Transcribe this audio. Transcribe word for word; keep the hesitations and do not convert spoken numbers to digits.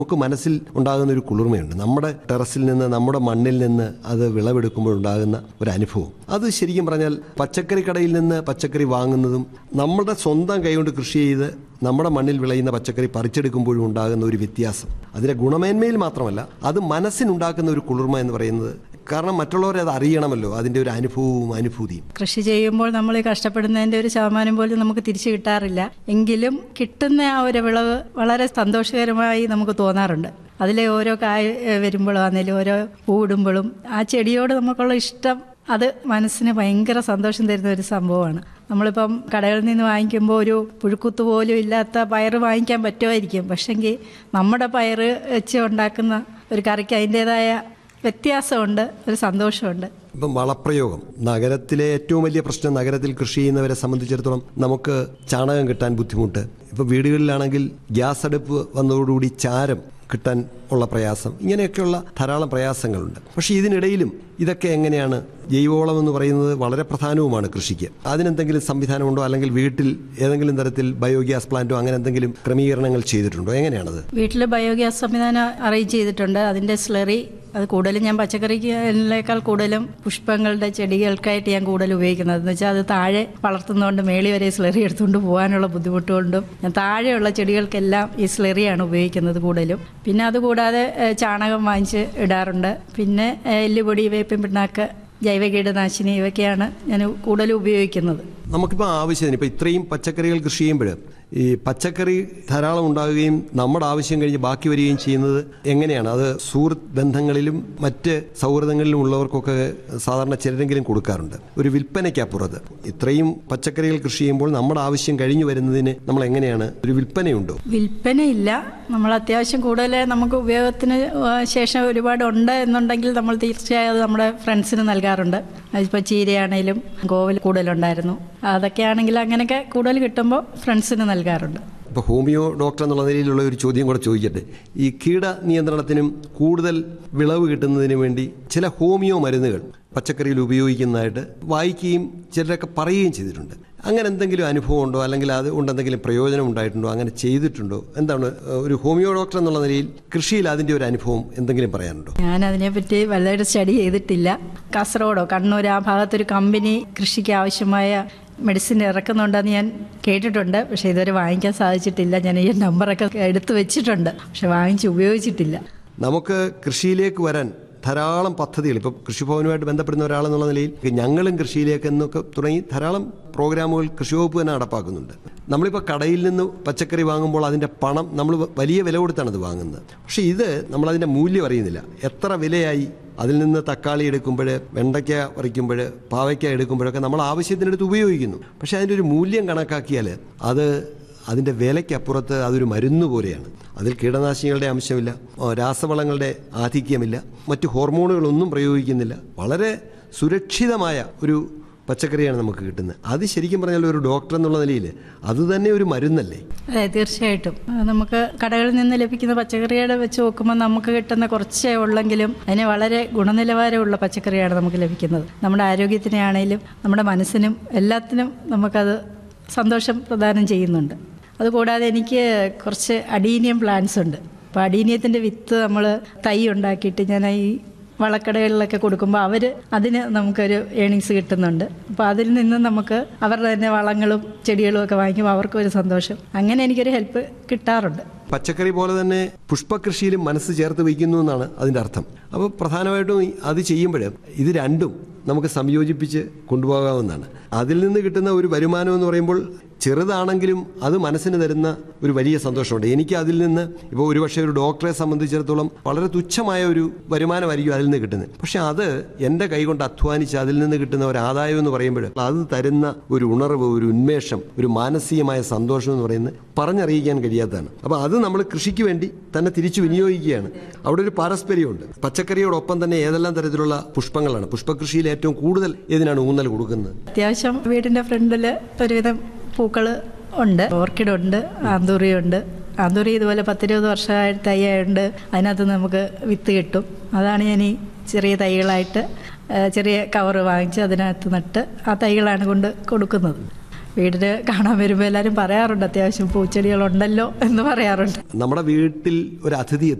നമുക്ക് മനസ്സിൽ ഉണ്ടാകുന്ന ഒരു കുളിർമയുണ്ട്. നമ്മുടെ ടെറസിൽ നിന്ന്, നമ്മുടെ മണ്ണിൽ നിന്ന് അത് വിളവെടുക്കുമ്പോൾ ഉണ്ടാകുന്ന ഒരു അനുഭവം, അത് ശരിക്കും പറഞ്ഞാൽ പച്ചക്കറി കടയിൽ നിന്ന് പച്ചക്കറി വാങ്ങുന്നതും നമ്മുടെ സ്വന്തം കൈകൊണ്ട് കൃഷി ചെയ്ത് നമ്മുടെ മണ്ണിൽ വിളയുന്ന പച്ചക്കറി പറിച്ചെടുക്കുമ്പോഴും ഉണ്ടാകുന്ന ഒരു വ്യത്യാസം, അതിൻ്റെ ഗുണമേന്മയിൽ മാത്രമല്ല, അത് മനസ്സിനുണ്ടാക്കുന്ന ഒരു കുളിർമ എന്ന് പറയുന്നത്. കാരണം മറ്റുള്ളവരെ അത് അറിയണമല്ലോ, അതിൻ്റെ ഒരു അനുഭവവും അനുഭൂതിയും. കൃഷി ചെയ്യുമ്പോൾ നമ്മൾ കഷ്ടപ്പെടുന്നതിൻ്റെ ഒരു ശതമാനം പോലും നമുക്ക് തിരിച്ചു കിട്ടാറില്ല. എങ്കിലും കിട്ടുന്ന ആ ഒരു വിളവ് വളരെ സന്തോഷകരമായി നമുക്ക് തോന്നാറുണ്ട്. അതിലെ ഓരോ കായ വരുമ്പോഴും ആണെങ്കിലും ഓരോ പൂവിടുമ്പോഴും ആ ചെടിയോട് നമുക്കുള്ള ഇഷ്ടം, അത് മനസ്സിന് ഭയങ്കര സന്തോഷം തരുന്ന ഒരു സംഭവമാണ്. നമ്മളിപ്പം കടകളിൽ നിന്ന് വാങ്ങിക്കുമ്പോൾ ഒരു പുഴുക്കുത്ത് പോലും ഇല്ലാത്ത പയർ വാങ്ങിക്കാൻ പറ്റുമായിരിക്കും. പക്ഷെങ്കിൽ നമ്മുടെ പയർ വെച്ച് ഉണ്ടാക്കുന്ന ഒരു കറിക്ക് അതിൻ്റേതായ വ്യത്യാസമുണ്ട്, ഒരു സന്തോഷമുണ്ട്. ഇപ്പം വളപ്രയോഗം നഗരത്തിലെ ഏറ്റവും വലിയ പ്രശ്നം, നഗരത്തിൽ കൃഷി ചെയ്യുന്നവരെ സംബന്ധിച്ചിടത്തോളം നമുക്ക് ചാണകം കിട്ടാൻ ബുദ്ധിമുട്ട്. ഇപ്പം വീടുകളിലാണെങ്കിൽ ഗ്യാസ് അടുപ്പ് വന്നതോടുകൂടി ചാരം കിട്ടാൻ ഉള്ള പ്രയാസം, ഇങ്ങനെയൊക്കെയുള്ള ധാരാളം പ്രയാസങ്ങളുണ്ട്. പക്ഷേ ഇതിനിടയിലും ഇതൊക്കെ എങ്ങനെയാണ്, ജൈവവളം എന്ന് പറയുന്നത് വളരെ പ്രധാനവുമാണ് കൃഷിക്ക്. അതിനെന്തെങ്കിലും സംവിധാനമുണ്ടോ, അല്ലെങ്കിൽ വീട്ടിൽ ഏതെങ്കിലും തരത്തിൽ ബയോഗ്യാസ് പ്ലാന്റോ അങ്ങനെ എന്തെങ്കിലും ക്രമീകരണങ്ങൾ ചെയ്തിട്ടുണ്ടോ? എങ്ങനെയാണത്? വീട്ടിൽ ബയോഗ്യാസ് സംവിധാനം അറേഞ്ച് ചെയ്തിട്ടുണ്ട്. അതിൻ്റെ സ്ലറി അത് കൂടുതലും ഞാൻ പച്ചക്കറിക്കേക്കാൾ കൂടുതലും പുഷ്പങ്ങളുടെ ചെടികൾക്കായിട്ട് ഞാൻ കൂടുതൽ ഉപയോഗിക്കുന്നത്. എന്ന് വെച്ചാൽ അത് താഴെ വളർത്തുന്നതുകൊണ്ട് മേളി വരെ സ്ലറി എടുത്തുകൊണ്ട് പോകാനുള്ള ബുദ്ധിമുട്ടുകൊണ്ടും ഞാൻ താഴെയുള്ള ചെടികൾക്കെല്ലാം ഈ സ്ലറിയാണ് ഉപയോഗിക്കുന്നത് കൂടുതലും. പിന്നെ അതുകൂടാതെ ചാണകം വാങ്ങിച്ച് ഇടാറുണ്ട്. പിന്നെ എല്ലുപൊടി, വേപ്പിൻ പിണ്ണാക്ക്, ജൈവ കീടനാശിനി, ഇവയൊക്കെയാണ് ഞാൻ കൂടുതലും ഉപയോഗിക്കുന്നത്. നമുക്കിപ്പോൾ ആവശ്യത്തിന് ഇപ്പോൾ ഇത്രയും പച്ചക്കറികൾ കൃഷി ചെയ്യുമ്പോൾ ഈ പച്ചക്കറി ധാരാളം ഉണ്ടാകുകയും നമ്മുടെ ആവശ്യം കഴിഞ്ഞ് ബാക്കി വരികയും ചെയ്യുന്നത് എങ്ങനെയാണ്? അത് സുഹൃത്ത് ബന്ധങ്ങളിലും മറ്റ് സൗഹൃദങ്ങളിലും ഉള്ളവർക്കൊക്കെ സാധാരണ ചിലരെങ്കിലും കൊടുക്കാറുണ്ട്. ഒരു വിൽപ്പനയ്ക്കപ്പുറത്ത് ഇത്രയും പച്ചക്കറികൾ കൃഷി ചെയ്യുമ്പോൾ നമ്മുടെ ആവശ്യം കഴിഞ്ഞു വരുന്നതിന് നമ്മൾ എങ്ങനെയാണ്, ഒരു വിൽപ്പനയുണ്ടോ? വിൽപ്പനയില്ല. നമ്മൾ അത്യാവശ്യം കൂടുതൽ നമുക്ക് ഉപയോഗത്തിന് ശേഷം ഒരുപാട് ഉണ്ട് എന്നുണ്ടെങ്കിൽ നമ്മൾ തീർച്ചയായും അത് നമ്മുടെ ഫ്രണ്ട്സിന് നൽകാറുണ്ട്. അതിപ്പോൾ ചീരയാണേലും കോവൽ കൂടുതലുണ്ടായിരുന്നു, അതൊക്കെ ആണെങ്കിൽ അങ്ങനെയൊക്കെ കൂടുതൽ കിട്ടുമ്പോൾ ഫ്രണ്ട്സിന് നൽകാറുണ്ട്. ഇപ്പോൾ ഹോമിയോ ഡോക്ടർ എന്നുള്ള നിലയിലുള്ള ഒരു ചോദ്യം കൂടെ ചോദിക്കട്ടെ. ഈ കീട നിയന്ത്രണത്തിനും കൂടുതൽ വിളവ് കിട്ടുന്നതിന് വേണ്ടി ചില ഹോമിയോ മരുന്നുകൾ പച്ചക്കറിയിൽ ഉപയോഗിക്കുന്നതായിട്ട് വായിക്കുകയും ചിലരൊക്കെ പറയുകയും ചെയ്തിട്ടുണ്ട്. അങ്ങനെ എന്തെങ്കിലും അനുഭവം ഉണ്ടോ, അല്ലെങ്കിൽ അത് കൊണ്ടെന്തെങ്കിലും പ്രയോജനം ഉണ്ടായിട്ടുണ്ടോ, അങ്ങനെ ചെയ്തിട്ടുണ്ടോ? എന്താണ് ഒരു ഹോമിയോ ഡോക്ടർ എന്നുള്ള നിലയിൽ കൃഷിയിൽ അതിൻ്റെ ഒരു അനുഭവം എന്തെങ്കിലും പറയാനുണ്ടോ? ഞാൻ അതിനെപ്പറ്റി വലുതായിട്ട് സ്റ്റഡി ചെയ്തിട്ടില്ല. കാസർഗോഡോ കണ്ണൂർ ആ ഭാഗത്തൊരു കമ്പനി കൃഷിക്ക് ആവശ്യമായ മെഡിസിൻ ഇറക്കുന്നുണ്ടെന്ന് ഞാൻ കേട്ടിട്ടുണ്ട്. പക്ഷേ ഇതുവരെ വാങ്ങിക്കാൻ സാധിച്ചിട്ടില്ല. ഞാൻ ഈ നമ്പറൊക്കെ എടുത്തു വെച്ചിട്ടുണ്ട്, പക്ഷെ വാങ്ങിച്ച് ഉപയോഗിച്ചിട്ടില്ല. നമുക്ക് കൃഷിയിലേക്ക് വരാൻ ധാരാളം പദ്ധതികൾ, ഇപ്പോൾ കൃഷിഭവനുമായിട്ട് ബന്ധപ്പെടുന്ന ഒരാളെന്നുള്ള നിലയിൽ ഞങ്ങളും കൃഷിയിലേക്ക് എന്നൊക്കെ തുടങ്ങി ധാരാളം പ്രോഗ്രാമുകൾ കൃഷിവകുപ്പ് തന്നെ നടപ്പാക്കുന്നുണ്ട്. നമ്മളിപ്പോൾ കടയിൽ നിന്ന് പച്ചക്കറി വാങ്ങുമ്പോൾ അതിൻ്റെ പണം നമ്മൾ വലിയ വില കൊടുത്താണ് അത് വാങ്ങുന്നത്. പക്ഷേ ഇത് നമ്മളതിൻ്റെ മൂല്യം അറിയുന്നില്ല. എത്ര വിലയായി, അതിൽ നിന്ന് തക്കാളി എടുക്കുമ്പോൾ, വെണ്ടയ്ക്ക പറിക്കുമ്പോൾ, പാവയ്ക്ക എടുക്കുമ്പോഴൊക്കെ നമ്മൾ ആവശ്യത്തിനെടുത്ത് ഉപയോഗിക്കുന്നു. പക്ഷേ അതിൻ്റെ ഒരു മൂല്യം കണക്കാക്കിയാൽ അത് അതിൻ്റെ വിലയ്ക്കപ്പുറത്ത് അതൊരു മരുന്ന് പോലെയാണ്. അതിൽ കീടനാശിനികളുടെ അംശമില്ല, രാസവളങ്ങളുടെ ആധിക്യമില്ല, മറ്റ് ഹോർമോണുകളൊന്നും പ്രയോഗിക്കുന്നില്ല. വളരെ സുരക്ഷിതമായ ഒരു പച്ചക്കറിയാണ് നമുക്ക് കിട്ടുന്നത്. അത് ശരിക്കും പറഞ്ഞാൽ ഒരു ഡോക്ടർ എന്നുള്ള നിലയിൽ അത് തന്നെ ഒരു മരുന്നല്ലേ? അതെ, തീർച്ചയായിട്ടും. നമുക്ക് കടകളിൽ നിന്ന് ലഭിക്കുന്ന പച്ചക്കറിയുടെ വെച്ച് നോക്കുമ്പോൾ നമുക്ക് കിട്ടുന്ന കുറച്ചേ ഉള്ളെങ്കിലും അതിന് വളരെ ഗുണനിലവാരമുള്ള പച്ചക്കറിയാണ് നമുക്ക് ലഭിക്കുന്നത്. നമ്മുടെ ആരോഗ്യത്തിനാണേലും നമ്മുടെ മനസ്സിനും എല്ലാത്തിനും നമുക്കത് സന്തോഷം പ്രദാനം ചെയ്യുന്നുണ്ട്. അതുകൂടാതെ എനിക്ക് കുറച്ച് അഡീനിയം പ്ലാന്റ്സ് ഉണ്ട്. അപ്പോൾ അഡീനിയത്തിൻ്റെ വിത്ത് നമ്മൾ തൈ ഉണ്ടാക്കിയിട്ട് ഞാൻ ഈ വളക്കടകളിലൊക്കെ കൊടുക്കുമ്പോൾ അവർ അതിന് നമുക്കൊരു ഏണിങ്സ് കിട്ടുന്നുണ്ട്. അപ്പോൾ അതിൽ നിന്ന് നമുക്ക് അവരുടെ തന്നെ വളങ്ങളും ചെടികളും ഒക്കെ വാങ്ങിക്കുമ്പോൾ അവർക്കൊരു സന്തോഷം. അങ്ങനെ എനിക്കൊരു ഹെൽപ്പ് കിട്ടാറുണ്ട്. പച്ചക്കറി പോലെ തന്നെ പുഷ്പകൃഷിയിലും മനസ്സ് ചേർത്ത് വയ്ക്കുന്നു എന്നാണ് അതിൻ്റെ അർത്ഥം. അപ്പോൾ പ്രധാനമായിട്ടും അത് ചെയ്യുമ്പോൾ ഇത് രണ്ടും നമുക്ക് സംയോജിപ്പിച്ച് കൊണ്ടുപോകാവുന്നതാണ്. അതിൽ നിന്ന് കിട്ടുന്ന ഒരു വരുമാനം എന്ന് പറയുമ്പോൾ ചെറുതാണെങ്കിലും അത് മനസ്സിന് തരുന്ന ഒരു വലിയ സന്തോഷമുണ്ട്. എനിക്ക് അതിൽ നിന്ന് ഇപ്പോൾ ഒരുപക്ഷെ ഒരു ഡോക്ടറെ സംബന്ധിച്ചിടത്തോളം വളരെ തുച്ഛമായ ഒരു വരുമാനമായിരിക്കും അതിൽ നിന്ന് കിട്ടുന്നത്. പക്ഷെ അത് എൻ്റെ കൈകൊണ്ട് അധ്വാനിച്ച് അതിൽ നിന്ന് കിട്ടുന്ന ഒരു ആദായം എന്ന് പറയുമ്പോൾ അത് തരുന്ന ഒരു ഉണർവ്, ഒരു ഉന്മേഷം, ഒരു മാനസികമായ സന്തോഷം എന്ന് പറയുന്നത് പറഞ്ഞറിയിക്കാൻ കഴിയാത്തതാണ്. അപ്പോൾ അത് നമ്മൾ കൃഷിക്ക് വേണ്ടി തന്നെ തിരിച്ചു വിനിയോഗിക്കുകയാണ്. അവിടെ ഒരു പാരസ്പര്യമുണ്ട്. പച്ചക്കറിയോടൊപ്പം തന്നെ ഏതെല്ലാം തരത്തിലുള്ള പുഷ്പങ്ങളാണ്, പുഷ്പകൃഷിയിൽ ഏറ്റവും കൂടുതൽ ഏതിനാണ് ഊന്നൽ കൊടുക്കുന്നത്? അത്യാവശ്യം വീടിൻ്റെ ഫ്രണ്ടിൽ ഒരുവിധം പൂക്കൾ ഉണ്ട്. ഓർക്കിഡ് ഉണ്ട്, ആന്തൂറി ഉണ്ട്. ആന്തൂറി ഇതുപോലെ പത്തിരുപത് വർഷമായിട്ട് തൈയായുണ്ട്. അതിനകത്ത് നമുക്ക് വിത്ത് കിട്ടും. അതാണ് ഞാൻ ഈ ചെറിയ തൈകളായിട്ട് ചെറിയ കവറ് വാങ്ങിച്ച് അതിനകത്ത് നട്ട് ആ തൈകളാണ് കൊണ്ട് കൊടുക്കുന്നത്. വീടിന് കാണാൻ വരുമ്പോൾ എല്ലാവരും പറയാറുണ്ട് അത്യാവശ്യം പൂച്ചെടികളുണ്ടല്ലോ എന്ന് പറയാറുണ്ട്. നമ്മുടെ വീട്ടിൽ ഒരു അതിഥി